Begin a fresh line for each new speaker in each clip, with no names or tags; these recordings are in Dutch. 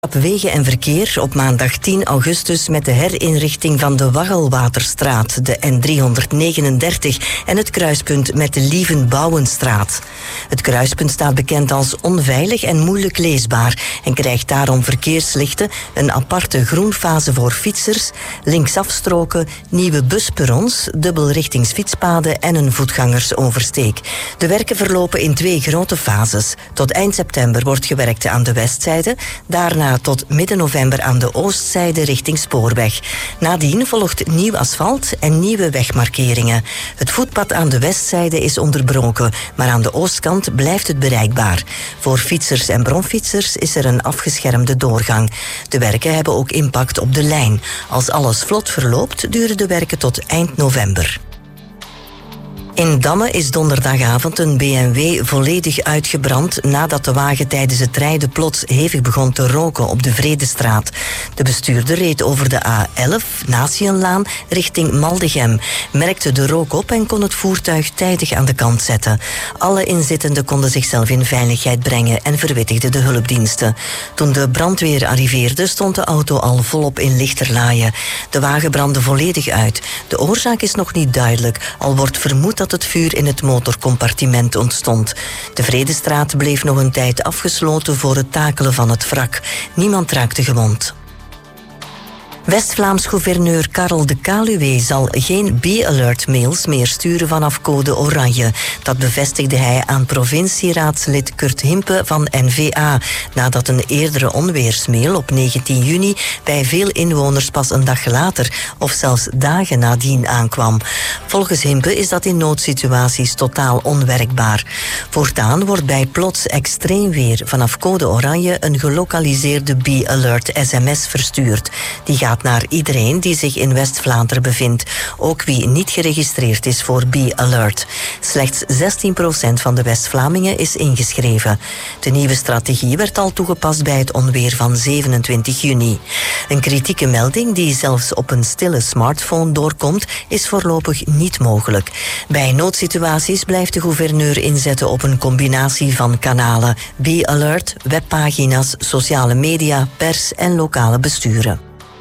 Wegen en Verkeer op maandag 10 augustus met de herinrichting van de Waggelwaterstraat, de N339 en het kruispunt met de Lievenbouwenstraat. Het kruispunt staat bekend als onveilig en moeilijk leesbaar en krijgt daarom verkeerslichten, een aparte groenfase voor fietsers, linksafstroken, nieuwe busperrons, dubbelrichtingsfietspaden en een voetgangersoversteek. De werken verlopen in 2 grote fases. Tot eind september wordt gewerkt aan de westzijde, daarna tot midden november aan de oostzijde richting Spoorweg. Nadien volgt nieuw asfalt en nieuwe wegmarkeringen. Het voetpad aan de westzijde is onderbroken, maar aan de oostkant blijft het bereikbaar. Voor fietsers en bromfietsers is er een afgeschermde doorgang. De werken hebben ook impact op de lijn. Als alles vlot verloopt, duren de werken tot eind november. In Damme is donderdagavond een BMW volledig uitgebrand nadat de wagen tijdens het rijden plots hevig begon te roken op de Vredestraat. De bestuurder reed over de A11, Natiënlaan, richting Maldegem, merkte de rook op en kon het voertuig tijdig aan de kant zetten. Alle inzittenden konden zichzelf in veiligheid brengen en verwittigden de hulpdiensten. Toen de brandweer arriveerde, stond de auto al volop in lichterlaaien. De wagen brandde volledig uit. De oorzaak is nog niet duidelijk, al wordt vermoed dat het vuur in het motorcompartiment ontstond. De Vredestraat bleef nog een tijd afgesloten voor het takelen van het wrak. Niemand raakte gewond. West-Vlaams gouverneur Karel de Kaluwe zal geen B-alert-mails meer sturen vanaf code oranje. Dat bevestigde hij aan provincieraadslid Kurt Himpe van N-VA, nadat een eerdere onweersmail op 19 juni bij veel inwoners pas een dag later of zelfs dagen nadien aankwam. Volgens Himpe is dat in noodsituaties totaal onwerkbaar. Voortaan wordt bij plots extreem weer vanaf code oranje een gelokaliseerde B-alert-sms verstuurd. Die gaat naar iedereen die zich in West-Vlaanderen bevindt, ook wie niet geregistreerd is voor B-alert. Slechts 16% van de West-Vlamingen is ingeschreven. De nieuwe strategie werd al toegepast bij het onweer van 27 juni. Een kritieke melding die zelfs op een stille smartphone doorkomt, is voorlopig niet mogelijk. Bij noodsituaties blijft de gouverneur inzetten op een combinatie van kanalen: B-alert, webpagina's, sociale media, pers en lokale besturen.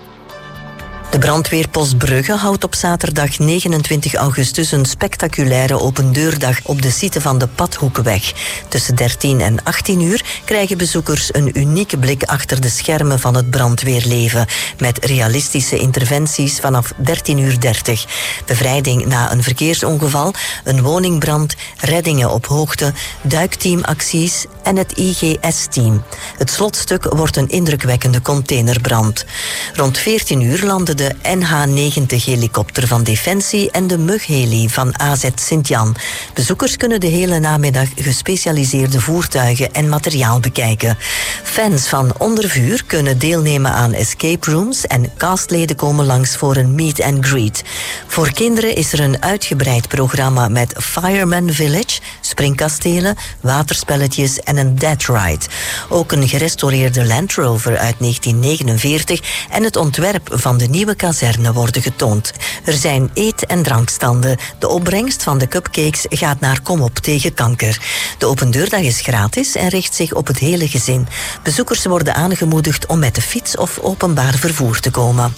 De brandweerpost Brugge houdt op zaterdag 29 augustus een spectaculaire opendeurdag op de site van de Padhoekweg. Tussen 13 en 18 uur krijgen bezoekers een unieke blik achter de schermen van het brandweerleven, met realistische interventies vanaf 13:30 uur. Bevrijding na een verkeersongeval, een woningbrand, reddingen op hoogte, duikteamacties en het IGS-team. Het slotstuk wordt een indrukwekkende containerbrand. Rond 14 uur landen de NH-90-helikopter van Defensie en de Mugheli van AZ Sint-Jan. Bezoekers kunnen de hele namiddag gespecialiseerde voertuigen en materiaal bekijken. Fans van Onder Vuur kunnen deelnemen aan escape rooms en castleden komen langs voor een meet and greet. Voor kinderen is er een uitgebreid programma met Fireman Village, springkastelen, waterspelletjes en een dead ride. Ook een gerestaureerde Land Rover uit 1949 en het ontwerp van de nieuwe kazerne worden getoond. Er zijn eet- en drankstanden. De opbrengst van de cupcakes gaat naar Kom op tegen kanker. De opendeurdag is gratis en richt zich op het hele gezin. Bezoekers worden aangemoedigd om met de fiets of openbaar vervoer te komen.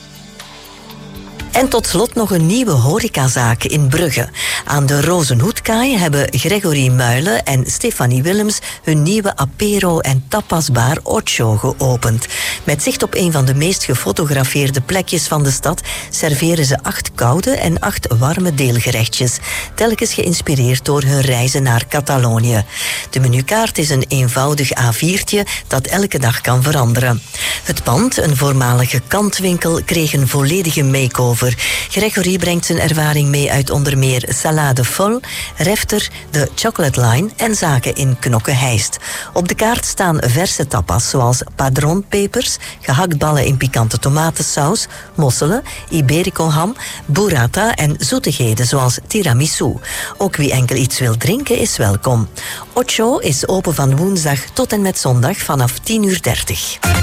En tot slot nog een nieuwe horecazaak in Brugge. Aan de Rozenhoedkaai hebben Gregory Muilen en Stefanie Willems hun nieuwe apero- en tapasbar Ocho geopend. Met zicht op een van de meest gefotografeerde plekjes van de stad serveren ze 8 koude en 8 warme deelgerechtjes, telkens geïnspireerd door hun reizen naar Catalonië. De menukaart is een eenvoudig A4'tje dat elke dag kan veranderen. Het pand, een voormalige kantwinkel, kreeg een volledige make-over. Gregory brengt zijn ervaring mee uit onder meer Salade Vol, Refter, de Chocolate Line en zaken in Knokke-Heist. Op de kaart staan verse tapas zoals padronpepers, gehaktballen in pikante tomatensaus, mosselen, iberico-ham, burrata en zoetigheden zoals tiramisu. Ook wie enkel iets wil drinken is welkom. Ocho is open van woensdag tot en met zondag vanaf 10:30 uur.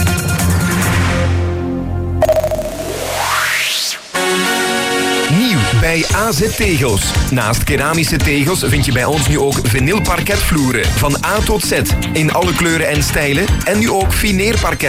Nieuw bij AZ Tegels. Naast keramische tegels vind je bij ons nu ook vinylparketvloeren. Van A tot Z. In alle kleuren en stijlen. En nu ook fineerparket.